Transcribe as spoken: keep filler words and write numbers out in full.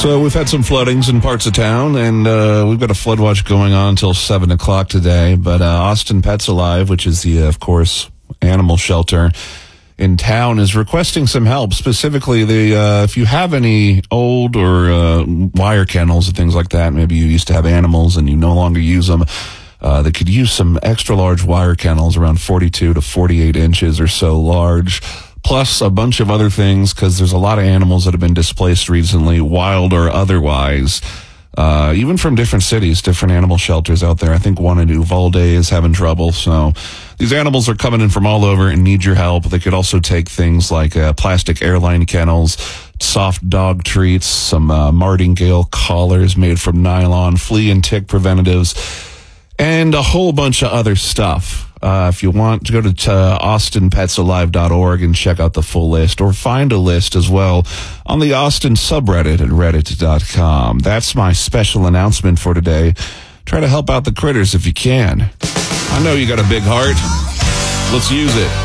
So we've had some floodings in parts of town, and uh, we've got a flood watch going on until seven o'clock today. But uh, Austin Pets Alive, which is the, uh, of course, animal shelter in town, is requesting some help. Specifically, the uh, if you have any old or uh, wire kennels and things like that, maybe you used to have animals and you no longer use them, uh, they could use some extra large wire kennels around forty-two to forty-eight inches or so large, plus a bunch of other things, because there's a lot of animals that have been displaced recently, wild or otherwise, uh, even from different cities, different animal shelters out there. I think one in Uvalde is having trouble. So these animals are coming in from all over and need your help. They could also take things like uh, plastic airline kennels, soft dog treats, some uh, martingale collars made from nylon, flea and tick preventatives, and a whole bunch of other stuff. Uh, if you want to go to uh, austin pets alive dot org and check out the full list, or find a list as well on the Austin subreddit at reddit dot com. That's my special announcement for today. Try to help out the critters if you can. I know you got a big heart. Let's use it.